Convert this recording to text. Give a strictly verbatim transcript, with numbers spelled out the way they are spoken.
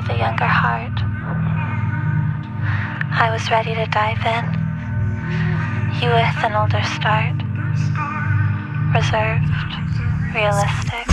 of a younger heart. I was ready to dive in, you with an older start, reserved, realistic.